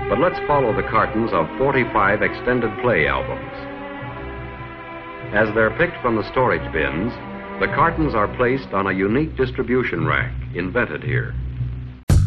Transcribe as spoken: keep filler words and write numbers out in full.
But let's follow the cartons of forty-five extended play albums. As they're picked from the storage bins, the cartons are placed on a unique distribution rack invented here.